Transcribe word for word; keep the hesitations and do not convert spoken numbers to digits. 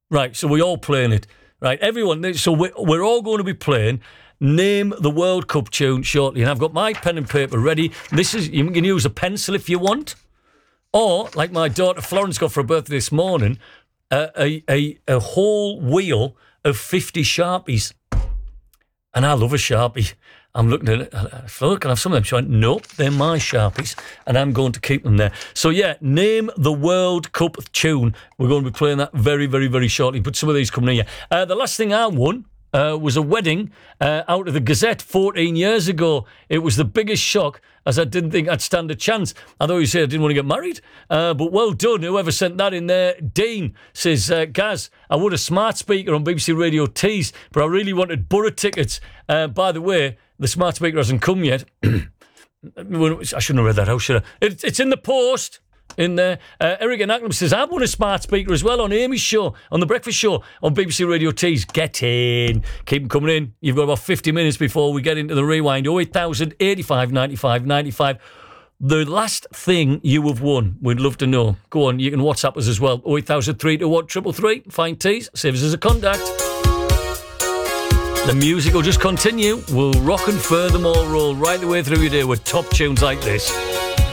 Right, so we're all playing it. Right, everyone, so we're, we're all going to be playing Name the World Cup tune shortly. And I've got my pen and paper ready. This is, you can use a pencil if you want. Or, like my daughter Florence got for her birthday this morning, uh, a, a, a whole wheel of fifty Sharpies. And I love a Sharpie. I'm looking at it. Flora, can I have some of them? She went, nope, they're my Sharpies, and I'm going to keep them there. So, yeah, Name the World Cup tune. We're going to be playing that very, very, very shortly, but some of these come near. Uh, the last thing I won uh, was a wedding uh, out of the Gazette fourteen years ago. It was the biggest shock, as I didn't think I'd stand a chance. I thought you said I didn't want to get married, uh, but well done, whoever sent that in there. Dean says, uh, Gaz, I would a smart speaker on B B C Radio Tees, but I really wanted Borough tickets. Uh, by the way, the smart speaker hasn't come yet. I shouldn't have read that out, should I? It, it's in the post. In there, uh, Eric and Acklam says, I won a smart speaker as well on Amy's show, on the Breakfast Show, on B B C Radio Tees. Get in. Keep them coming in. You've got about fifty minutes before we get into the rewind. oh eight thousand, eighty-five, ninety-five, ninety-five. The last thing you have won, we'd love to know. Go on, you can WhatsApp us as well. oh eight thousand, three two one, three three three. Find Tees. Save us as a contact. The music will just continue. We'll rock and furthermore roll right the way through your day with top tunes like this.